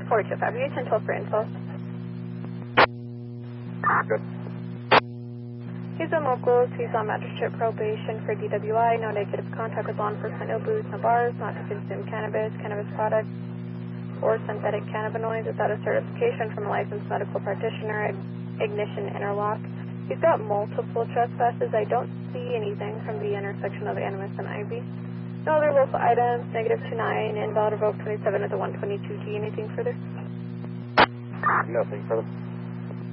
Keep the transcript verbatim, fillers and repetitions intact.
four two five, you ten twelve for info. Good. He's on locals, he's on magistrate probation for D W I, no negative contact with law enforcement, no booze, no bars, not to consume cannabis, cannabis products, or synthetic cannabinoids without a certification from a licensed medical practitioner, ignition interlock. He's got multiple trespasses. I don't see anything from the intersection of Animus and Ivy. No other local items, negative two nine, invalid revoke twenty-seven at the one twenty-two G. Anything further? Nothing further.